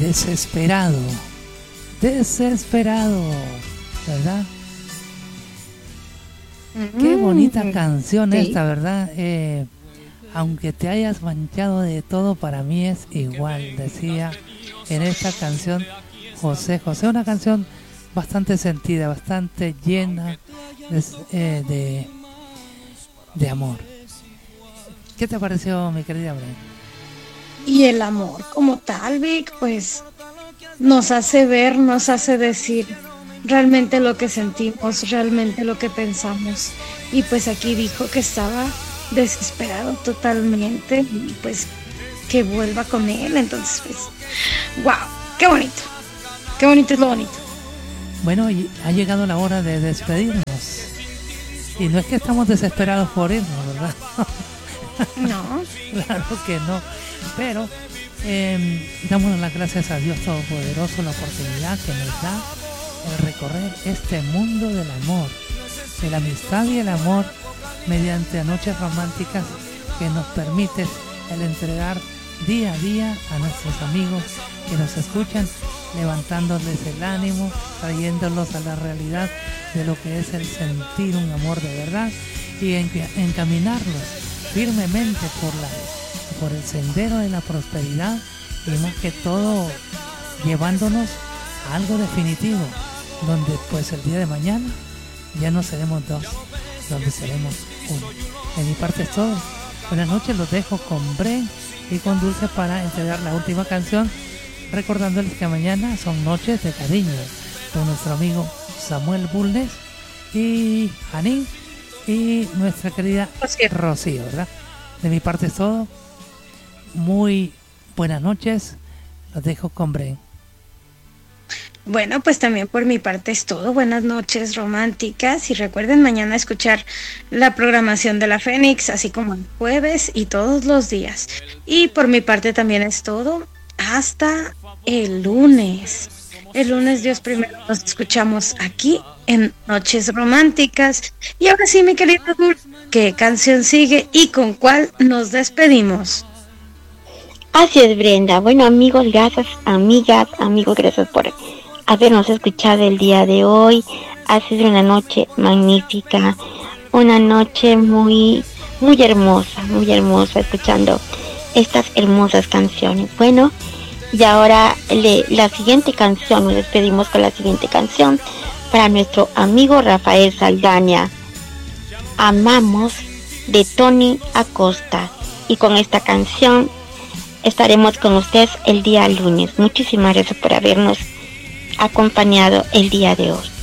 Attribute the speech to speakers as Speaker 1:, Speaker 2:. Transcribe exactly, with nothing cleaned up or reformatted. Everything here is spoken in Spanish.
Speaker 1: Desesperado, desesperado, ¿verdad? Mm-hmm. Qué bonita canción sí. esta, ¿verdad? Eh, aunque te hayas manchado de todo, para mí es igual, decía en esta canción José José, una canción bastante sentida, bastante llena de, eh, de, de amor. ¿Qué te pareció, mi querida Bren?
Speaker 2: Y el amor como tal, Vic, pues nos hace ver, nos hace decir realmente lo que sentimos, realmente lo que pensamos. Y pues aquí dijo que estaba desesperado totalmente y pues que vuelva con él. Entonces, pues, wow, qué bonito, qué bonito es lo bonito.
Speaker 1: Bueno, y ha llegado la hora de despedirnos. Y no es que estamos desesperados por irnos, ¿verdad?
Speaker 2: No.
Speaker 1: Claro que no. Pero eh, damos las gracias a Dios Todopoderoso la oportunidad que nos da de recorrer este mundo del amor, de la amistad y el amor mediante noches románticas que nos permite el entregar día a día a nuestros amigos que nos escuchan, levantándoles el ánimo, trayéndolos a la realidad de lo que es el sentir un amor de verdad y en, encaminarlos firmemente por la por el sendero de la prosperidad y más que todo llevándonos a algo definitivo, donde pues el día de mañana ya no seremos dos, donde seremos uno. De mi parte es todo. Buenas noches, los dejo con Bren y con Dulce para entregar la última canción, recordándoles que mañana son noches de cariño con nuestro amigo Samuel Bulnes y Janín y nuestra querida Rocío, ¿verdad? De mi parte es todo. Muy buenas noches, los dejo con Bren.
Speaker 2: Bueno, pues también por mi parte es todo. Buenas noches románticas y recuerden mañana escuchar la programación de la Fénix, así como el jueves y todos los días. Y por mi parte también es todo. Hasta el lunes. El lunes, Dios primero, nos escuchamos aquí en Noches Románticas. Y ahora sí, mi querido Dul, ¿qué canción sigue y con cuál nos despedimos?
Speaker 3: Así es, Brenda. Bueno, amigos, gracias, amigas, amigos, gracias por habernos escuchado el día de hoy. Ha sido una noche magnífica, una noche muy, muy hermosa, muy hermosa, escuchando estas hermosas canciones. Bueno, y ahora le, la siguiente canción, nos despedimos con la siguiente canción para nuestro amigo Rafael Saldaña. Amamos, de Tony Acosta. Y con esta canción estaremos con ustedes el día lunes. Muchísimas gracias por habernos acompañado el día de hoy.